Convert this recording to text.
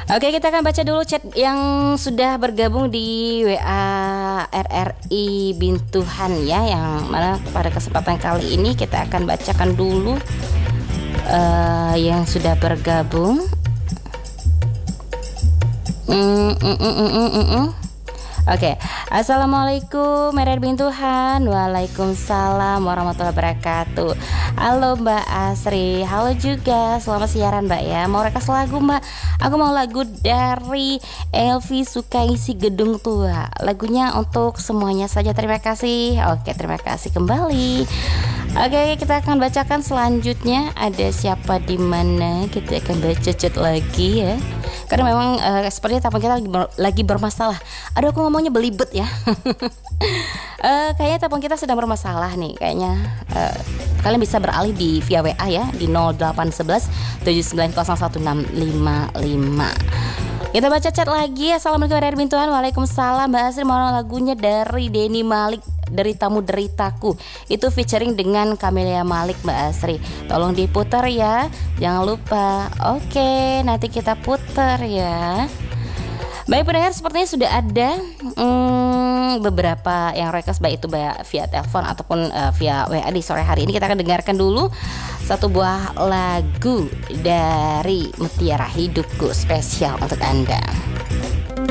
Oke, kita akan baca dulu chat yang sudah bergabung di WA RRI Bintuhan ya, yang mana pada kesempatan kali ini kita akan bacakan dulu yang sudah bergabung. Oke, assalamualaikum RRI Bintuhan. Waalaikumsalam warahmatullahi wabarakatuh. Halo Mbak Asri, halo juga. Selamat siaran Mbak ya. Mau request lagu Mbak? Aku mau lagu dari Elvi Sukaisi Gedung Tua. Lagunya untuk semuanya saja. Terima kasih. Oke, terima kasih kembali. Oke, kita akan bacakan selanjutnya. Ada siapa di mana? Kita akan baca chat lagi ya. Karena memang sepertinya telepon kita lagi bermasalah. Aduh, aku ngomongnya belibet ya. Kayaknya telepon kita sedang bermasalah nih. Kayaknya kalian bisa beralih di via WA ya di 0811 79016555. Kita baca chat lagi. Assalamualaikum warahmatullahi wabarakatuh. Waalaikumsalam. Mbak Asri mau lagunya dari Denny Malik, Deritamu Deritaku. Itu featuring dengan Camelia Malik Mbak Asri. Tolong diputar ya, jangan lupa. Oke, nanti kita putar ya. Baik pendengar, sepertinya sudah ada beberapa yang request, baik itu via telepon ataupun via WA di sore hari ini. Kita akan dengarkan dulu satu buah lagu dari Mutiara Hidupku spesial untuk Anda.